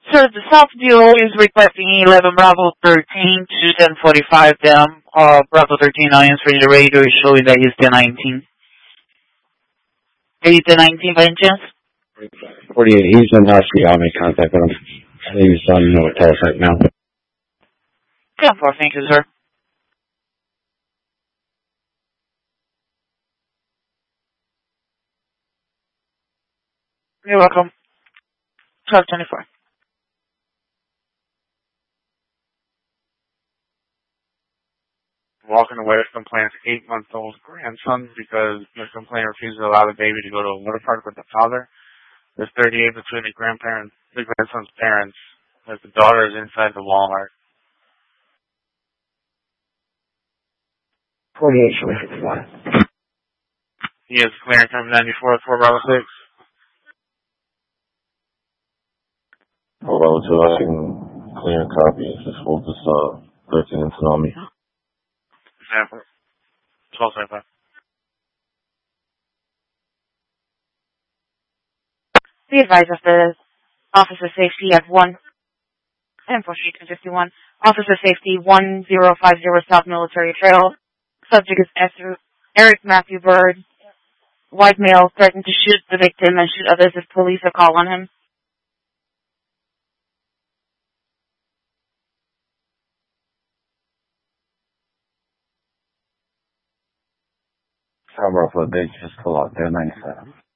Sir, the South Bureau is requesting 11 Bravo 13 to 10:45 p.m. Bravo 13 now answering the radio is showing that he's 1019. Are you 1019 by any chance? 48, he's in Nazi. I'll make contact with him. I think he's on no teletype now. 10-4, thank you, sir. You're welcome. 1224. Walking away with complainant's 8-month-old grandson because the complainant refused to allow the baby to go to a water park with the father. There's 38 between the grandson's parents, as the daughter is inside the Walmart. 48, He is clearing from 94 at 4 Bravo 6. 4 Bravo 2, I can clear a copy. Just hold this 13 and Tsunami. 1225. Be advised of the officer safety at 1 and for Street 251. Officer safety 1050 South Military Trail. Subject is Eric Matthew Bird. White male threatened to shoot the victim and shoot others if police are called on him. Bravo, they just pull out there, 97.